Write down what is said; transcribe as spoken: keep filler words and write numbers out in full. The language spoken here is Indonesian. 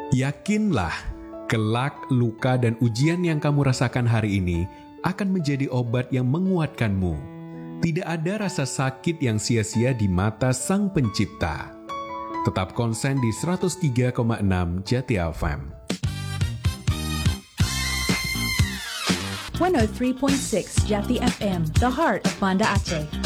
Yakinlah, kelak luka dan ujian yang kamu rasakan hari ini akan menjadi obat yang menguatkanmu. Tidak ada rasa sakit yang sia-sia di mata Sang Pencipta. Tetap konsen di seratus tiga koma enam Jati F M. one oh three point six Jati F M, the heart of Banda Aceh.